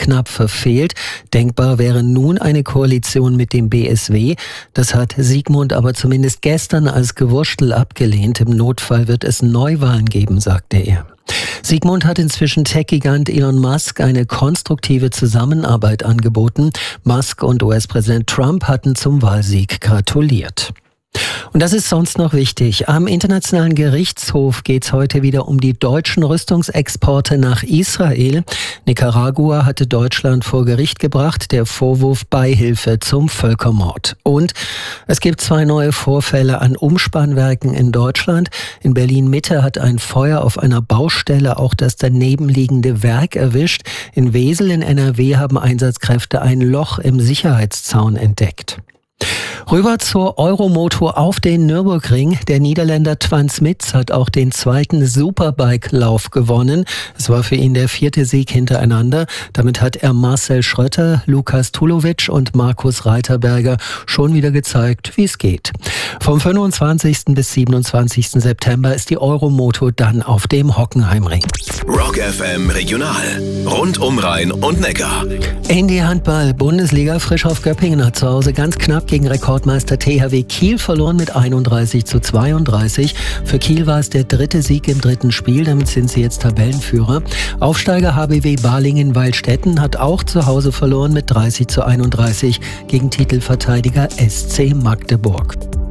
knapp verfehlt. Denkbar wäre nun eine Koalition mit dem BSW. Das hat Sigmund aber zumindest gestern als Gewurstel abgelehnt. Im Notfall wird es Neuwahlen geben, sagte er. Sigmund hat inzwischen Tech-Gigant Elon Musk eine konstruktive Zusammenarbeit angeboten. Musk und US-Präsident Trump hatten zum Wahlsieg gratuliert. Und das ist sonst noch wichtig. Am Internationalen Gerichtshof geht es heute wieder um die deutschen Rüstungsexporte nach Israel. Nicaragua hatte Deutschland vor Gericht gebracht, der Vorwurf Beihilfe zum Völkermord. Und es gibt 2 neue Vorfälle an Umspannwerken in Deutschland. In Berlin-Mitte hat ein Feuer auf einer Baustelle auch das daneben liegende Werk erwischt. In Wesel in NRW haben Einsatzkräfte ein Loch im Sicherheitszaun entdeckt. Rüber zur Euromoto auf den Nürburgring. Der Niederländer Twan Smits hat auch den 2. Superbike-Lauf gewonnen. Es war für ihn der 4. Sieg hintereinander. Damit hat er Marcel Schrötter, Lukas Tulovic und Markus Reiterberger schon wieder gezeigt, wie es geht. Vom 25. bis 27. September ist die Euromoto dann auf dem Hockenheimring. Rock FM Regional. Rund um Rhein und Neckar. Indy-Handball, Bundesliga, Frischhoff Göppingen hat zu Hause ganz knapp gegen Rekordmeister THW Kiel verloren mit 31:32. Für Kiel war es der 3. Sieg im 3. Spiel, damit sind sie jetzt Tabellenführer. Aufsteiger HBW Balingen-Waldstätten hat auch zu Hause verloren mit 30:31 gegen Titelverteidiger SC Magdeburg.